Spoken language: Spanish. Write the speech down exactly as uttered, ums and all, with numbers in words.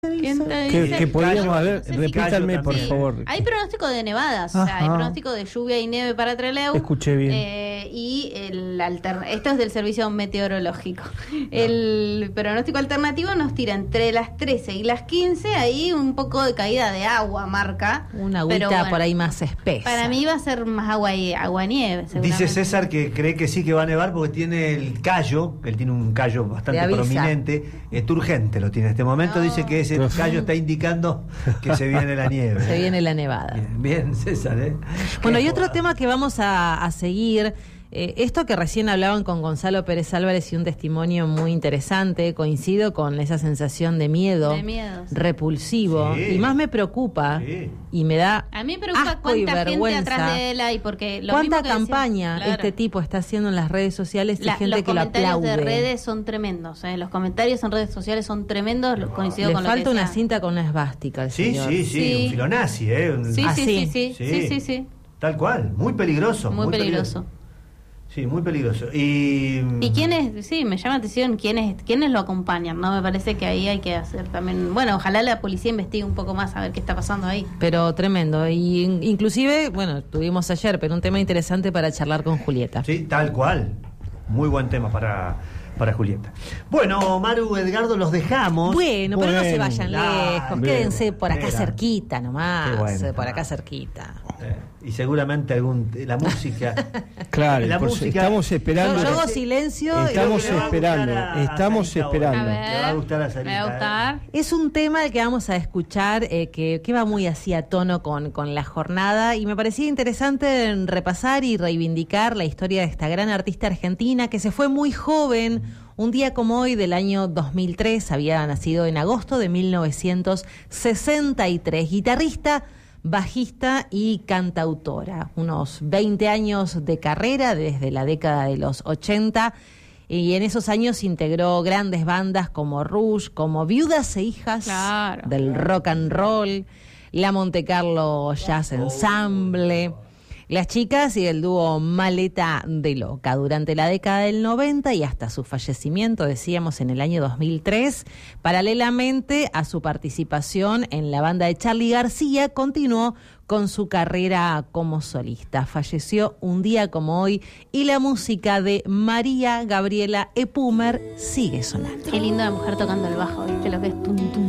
¿Quién te Que, dice? que podríamos haber, No sé si- repítanme por Sí, favor. hay pronóstico de nevadas, o sea, hay Ajá. pronóstico de lluvia y nieve para Trelew. Escuché bien. Eh, y el alter... esto es del servicio meteorológico. El pronóstico alternativo nos tira entre las trece y las quince, ahí un poco de caída de agua marca. Una agüita pero bueno, por ahí más espesa. Para mí va a ser más agua y agua nieve, Dice César que cree que sí que va a nevar porque tiene el callo, que él tiene un callo bastante prominente, es urgente lo tiene en este momento, No. dice que ese callo está indicando que se viene la nieve. Se viene la nevada. Bien, bien, César, ¿eh? Bueno, Qué y otro jugada. tema que vamos a, a seguir, eh, esto que recién hablaban con Gonzalo Pérez Álvarez y un testimonio muy interesante, coincido con esa sensación de miedo, De miedo, sí. repulsivo, Sí. y más me preocupa Sí. y me da A mí me preocupa asco y cuánta gente vergüenza. atrás de él hay, porque lo ¿Cuánta mismo que decía- campaña Claro. este tipo está haciendo en las redes sociales y La- gente los que lo comentarios aplaude? de redes son tremendos, ¿eh? Los comentarios en redes sociales son tremendos, lo- coincido Le con lo que falta una decía. cinta con una esvástica al Sí, señor. sí, sí, Sí. un filonazi, ¿eh? Un- Sí, Ah, sí, sí. sí, sí, sí, Sí. sí, sí. Tal cual, muy peligroso. Muy peligroso. Sí, muy peligroso. Y, ¿Y quiénes? Sí, me llama la atención quiénes, quiénes lo acompañan, ¿no? Me parece que ahí hay que hacer también... Bueno, ojalá la policía investigue un poco más a ver qué está pasando ahí. Pero tremendo. Y in- inclusive, bueno, tuvimos ayer, pero un tema interesante para charlar con Julieta. Sí, tal cual. Muy buen tema para, para Julieta. Bueno, Maru, Edgardo, los dejamos. Bueno, pero no se Bueno, vayan ah, lejos, bien. quédense por acá Mira. cerquita nomás, Qué bueno, eh, por acá ah. cerquita. Eh, y seguramente algún la música. Claro, la por- música. estamos Yo, esperando. yo hago silencio. y- Estamos Creo que le va a esperando, gustar a- estamos a Sarita hoy. esperando. A ver, Le va a gustar a Sarita, me va a gustar. Es un tema que vamos a escuchar eh, que, que va muy así a tono con, con la jornada y me parecía interesante repasar y reivindicar la historia de esta gran artista argentina que se fue muy joven. Un día como hoy del año dos mil tres, había nacido en agosto de mil novecientos sesenta y tres, guitarrista, bajista y cantautora. Unos veinte años de carrera desde la década de los ochenta. Y en esos años integró grandes bandas como Rush, como Viudas e Hijas Claro. del rock and roll, la Monte Carlo Jazz Ensemble, Las Chicas y el dúo Maleta de Loca. Durante la década del noventa y hasta su fallecimiento, decíamos, en el año dos mil tres, paralelamente a su participación en la banda de Charly García, continuó con su carrera como solista. Falleció un día como hoy y la música de María Gabriela Epumer sigue sonando. Qué linda la mujer tocando el bajo, ¿viste lo que es tum tum?